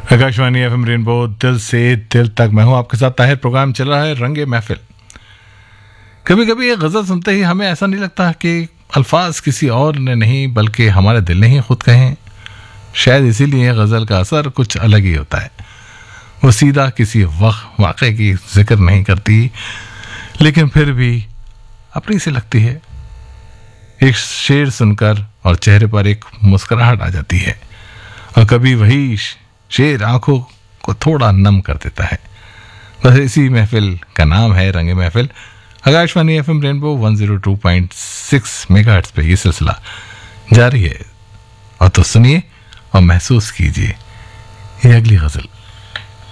Akashvani FM rainbow दिल से दिल तक। मैं हूं आपके साथ ताहिर। प्रोग्राम चल रहा है रंगे महफिल। कभी कभी ये गज़ल सुनते ही हमें ऐसा नहीं लगता कि अल्फाज किसी और ने नहीं बल्कि हमारे दिल ने ही खुद कहे। शायद इसीलिए गज़ल का असर कुछ अलग ही होता है। वो सीधा किसी वाक़े की जिक्र नहीं करती, लेकिन फिर भी अपनी सी लगती है। एक शेर सुनकर और चेहरे पर एक मुस्कुराहट आ जाती है, और कभी वही शेर आंखों को थोड़ा नम कर देता है। बस इसी महफिल का नाम है रंगे महफिल। आकाशवाणी एफएम रेनबो 102.6 मेगाहर्ट्ज़ पे ये सिलसिला जारी है। और तो सुनिए और महसूस कीजिए ये अगली गज़ल।